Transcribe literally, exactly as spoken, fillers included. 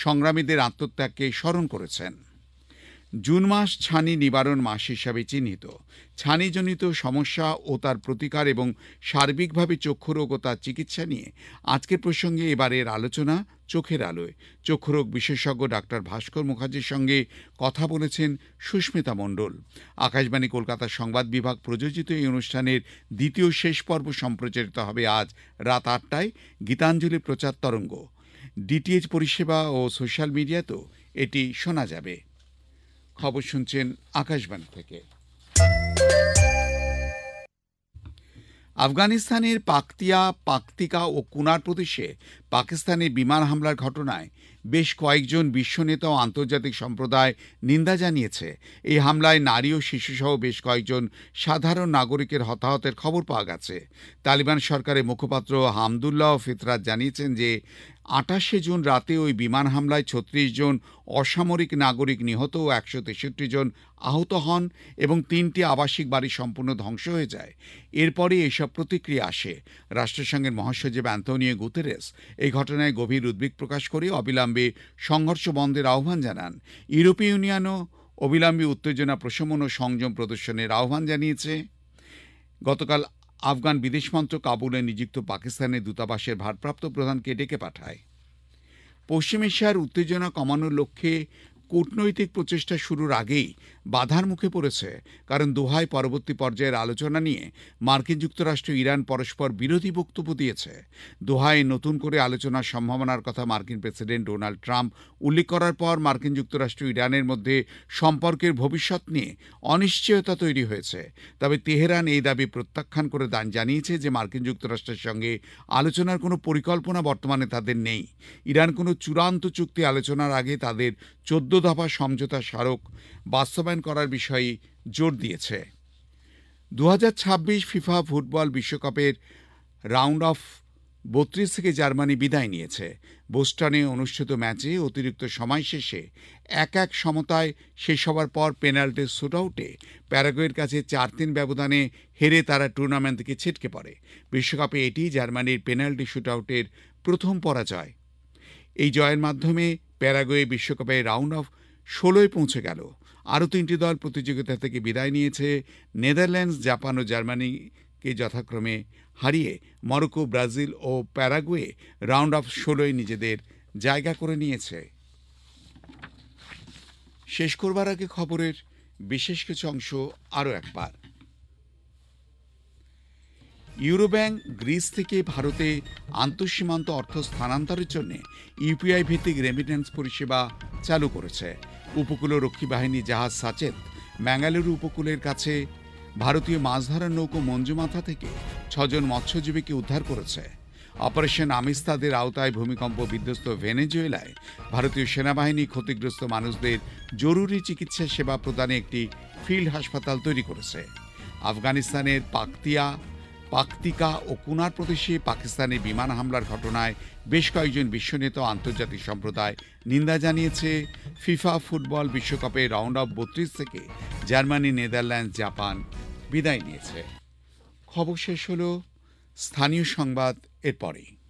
সংগ্রামীদের আত্মত্যাগকে স্মরণ করেছেন। জুন মাস ছানি নিবারণ মাস হিসাবে চিহ্নিত। ছানিজনিত সমস্যা ও তার প্রতিকার এবং সার্বিকভাবে চক্ষুরোগ ও তার চিকিৎসা নিয়ে আজকের প্রসঙ্গে এবারের আলোচনা চোখের আলোয়। চক্ষুরোগ বিশেষজ্ঞ ডাক্তার ভাস্কর মুখার্জির সঙ্গে কথা বলেছেন সুস্মিতা মণ্ডল। আকাশবাণী কলকাতার সংবাদ বিভাগ প্রযোজিত এই অনুষ্ঠানের দ্বিতীয় শেষ পর্ব সম্প্রচারিত হবে আজ রাত আটটায় গীতাঞ্জলি প্রচার তরঙ্গ। ডিটিএইচ পরিষেবা ও সোশ্যাল মিডিয়াতেও এটি শোনা যাবে। খবর শুনছেন আকাশবাণী থেকে। আফগানিস্তানের পাকতিয়া, পাকতিকা ও কুনার প্রদেশে পাকিস্তানের বিমান হামলার ঘটনায় বেশ কয়েকজন বিশ্বনেতা ও আন্তর্জাতিক সম্প্রদায় নিন্দা জানিয়েছে। এই হামলায় নারী ও শিশুসহ বেশ কয়েকজন সাধারণ নাগরিকের হতাহতের খবর পাওয়া গেছে। তালিবান সরকারের মুখপাত্র হামদুল্লাহ ফিতরাত জানিয়েছেন যে আটাশে জুন রাতে ওই বিমান হামলায় ছত্রিশ জন অসামরিক নাগরিক নিহত ও একশো তেষট্টি জন আহত হন এবং তিনটি আবাসিক বাড়ি সম্পূর্ণ ধ্বংস হয়ে যায়। এরপরে এসব প্রতিক্রিয়া আসে। রাষ্ট্রসংঘের মহাসচিব অ্যান্তোনিও গুতেরেস এই ঘটনায় গভীর উদ্বেগ প্রকাশ করে অবিলম্বে সংঘর্ষ বন্ধের আহ্বান জানান। ইউরোপীয় ইউনিয়নও অবিলম্বে উত্তেজনা প্রশমন ও সংযম প্রদর্শনের আহ্বান জানিয়েছে। গতকাল আফগান বিদেশমন্ত্রক কাবুলে নিযুক্ত পাকিস্তানের দূতাবাসের ভারপ্রাপ্ত প্রধানকে ডেকে পাঠায়। পশ্চিম এশিয়ার উত্তেজনা কমানোর লক্ষ্যে কূটনৈতিক প্রচেষ্টা শুরুর আগেই বাধার মুখে পড়েছে, কারণ দোহায় পরবর্তী পর্যায়ের আলোচনা নিয়ে মার্কিন যুক্তরাষ্ট্র ইরান পরস্পর বিরোধী বক্তব্য দিয়েছে। দোহায় নতুন করে আলোচনার সম্ভাবনার কথা মার্কিন প্রেসিডেন্ট ডোনাল্ড ট্রাম্প উল্লেখ করার পর মার্কিন যুক্তরাষ্ট্র ইরানের মধ্যে সম্পর্কের ভবিষ্যৎ নিয়ে অনিশ্চয়তা তৈরি হয়েছে। তবে তেহরান এই দাবি প্রত্যাখ্যান করে দান জানিয়েছে যে মার্কিন যুক্তরাষ্ট্রের সঙ্গে আলোচনার কোনো পরিকল্পনা বর্তমানে তাদের নেই। ইরান কোনো চূড়ান্ত চুক্তি আলোচনার আগে তাদের চোদ্দ দফা সমঝোতা স্মারক বাস্তবায়ন করার বিষয়ে জোর দিয়েছে। দু হাজার ছাব্বিশ ফিফা ফুটবল বিশ্বকাপের রাউন্ড অফ বত্রিশ থেকে জার্মানি বিদায় নিয়েছে। বোস্টনে অনুষ্ঠিত ম্যাচে অতিরিক্ত সময় শেষে এক এক সমতায় শেষ হওয়ার পর পেনাল্টি শুটআউটে প্যারাগুয়ের কাছে চার তিন ব্যবধানে হেরে তারা টুর্নামেন্ট থেকে ছিটকে পড়ে। বিশ্বকাপে এটি জার্মানির পেনাল্টি শুটআউটের প্রথম পরাজয়। এই জয়ের মাধ্যমে প্যারাগুয়ে বিশ্বকাপে রাউন্ড অফ ষোলোয় পৌঁছে গেল। আরও তিনটি দল প্রতিযোগিতা থেকে বিদায় নিয়েছে। নেদারল্যান্ডস, জাপান ও জার্মানিকে যথাক্রমে হারিয়ে Morocco, Brazil O Paraguay round of ষোলোয় নিজেদের জায়গা করে নিয়েছে। শেষ করবার আগে খবরের বিশেষ কিছু অংশ আরও একবার। ইউরোব্যাংক গ্রিস থেকে ভারতে আন্তঃসীমান্ত অর্থ স্থানান্তরের জন্য ইউপিআই ভিত্তিক রেমিটেন্স পরিষেবা চালু করেছে। উপকূলরক্ষী বাহিনী জাহাজ সাচেত ম্যাঙ্গালুরু উপকূলের কাছে ভারতীয় মাছ ধরার নৌকো মঞ্জুমাথা থেকে ছজন মৎস্যজীবীকে উদ্ধার করেছে। অপারেশন আমিস্তাদের আওতায় ভূমিকম্প বিধ্বস্ত ভেনেজুয়েলায় ভারতীয় সেনাবাহিনী ক্ষতিগ্রস্ত মানুষদের জরুরি চিকিৎসা সেবা প্রদানে একটি ফিল্ড হাসপাতাল তৈরি করেছে। আফগানিস্তানের পাকতিয়া, পাকতিকা ও কুনার প্রদেশে পাকিস্তানের বিমান হামলার ঘটনায় বেশ কয়েকজন বিশ্বনেতা ও আন্তর্জাতিক সম্প্রদায় নিন্দা জানিয়েছে। ফিফা ফুটবল বিশ্বকাপে রাউন্ড অফ বত্রিশ থেকে জার্মানি, নেদারল্যান্ডস, জাপান বিদায় নিয়েছে। খবর শেষ হল। স্থানীয় সংবাদ এরপরেই।